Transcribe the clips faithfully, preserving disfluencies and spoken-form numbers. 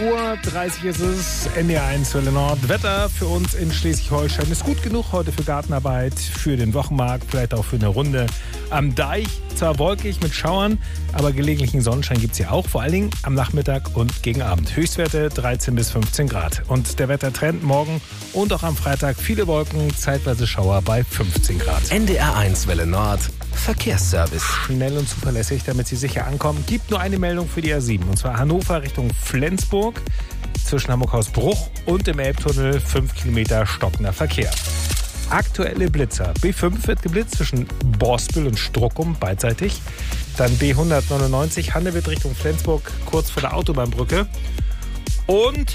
Uhr dreißig ist es, N D R eins Welle Nord. Wetter für uns in Schleswig-Holstein ist gut genug heute für Gartenarbeit, für den Wochenmarkt, vielleicht auch für eine Runde am Deich. Zwar wolkig mit Schauern, aber gelegentlichen Sonnenschein gibt es ja auch, vor allen Dingen am Nachmittag und gegen Abend. Höchstwerte dreizehn bis fünfzehn Grad. Und der Wettertrend morgen und auch am Freitag viele Wolken, zeitweise Schauer bei fünfzehn Grad. N D R eins Welle Nord, Verkehrsservice. Schnell und zuverlässig, damit Sie sicher ankommen. Gibt nur eine Meldung für die A sieben, und zwar Hannover Richtung Flensburg. Zwischen Hamburg-Hausbruch und dem Elbtunnel fünf Kilometer stockender Verkehr. Aktuelle Blitzer. B fünf wird geblitzt zwischen Borspel und Struckum beidseitig. Dann B hundertneunundneunzig Handewitt Richtung Flensburg kurz vor der Autobahnbrücke. Und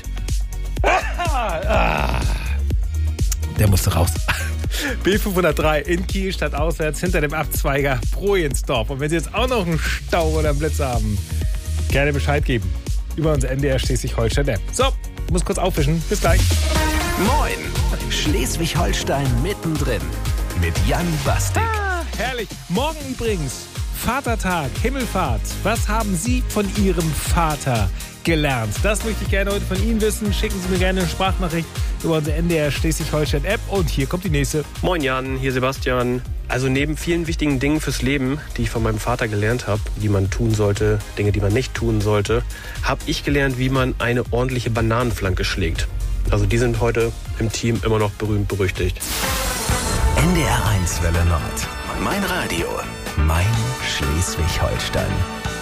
ah, der musste raus. B fünfhundertdrei in Kiel stadtauswärts hinter dem Abzweiger Projensdorf. Und wenn Sie jetzt auch noch einen Stau oder einen Blitz haben, gerne Bescheid geben. Über unser N D R Schleswig-Holstein-App. So, ich muss kurz aufwischen. Bis gleich. Moin, Schleswig-Holstein mittendrin mit Jan Bastik. Ah, herrlich. Morgen übrigens Vatertag, Himmelfahrt. Was haben Sie von Ihrem Vater gelernt? Das möchte ich gerne heute von Ihnen wissen. Schicken Sie mir gerne eine Sprachnachricht über unsere N D R Schleswig-Holstein-App. Und hier kommt die nächste. Moin Jan, hier Sebastian. Also neben vielen wichtigen Dingen fürs Leben, die ich von meinem Vater gelernt habe, die man tun sollte, Dinge, die man nicht tun sollte, habe ich gelernt, wie man eine ordentliche Bananenflanke schlägt. Also die sind heute im Team immer noch berühmt berüchtigt. N D R eins Welle Nord. Mein Radio. Mein Schleswig-Holstein.